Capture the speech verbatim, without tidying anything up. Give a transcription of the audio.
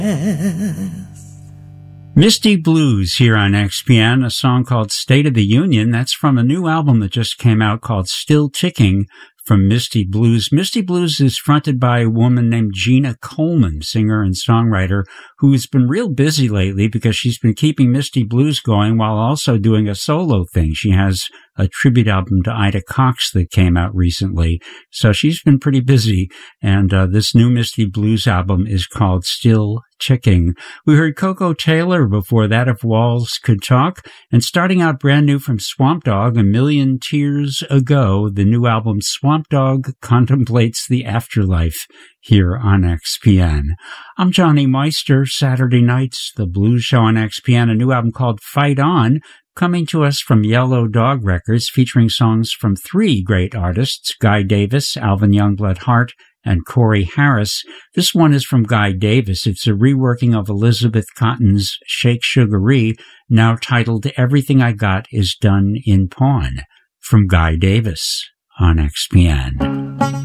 Misty Blues here on X P N, a song called State of the Union. That's from a new album that just came out called Still Ticking from Misty Blues. Misty Blues is fronted by a woman named Gina Coleman, singer and songwriter, who's been real busy lately because she's been keeping Misty Blues going while also doing a solo thing. She has a tribute album to Ida Cox that came out recently. So she's been pretty busy. And uh, this new Misty Blues album is called Still Ticking. We heard Coco Taylor before that, If Walls Could Talk. And starting out brand new from Swamp Dogg, A Million Tears Ago, the new album Swamp Dogg Contemplates the Afterlife here on X P N. I'm Johnny Meister. Saturday nights, the Blues Show on X P N, a new album called Fight On, coming to us from Yellow Dog Records, featuring songs from three great artists, Guy Davis, Alvin Youngblood Hart, and Corey Harris. This one is from Guy Davis. It's a reworking of Elizabeth Cotton's Shake Sugaree, now titled Everything I Got Is Done in Pawn, from Guy Davis on X P N.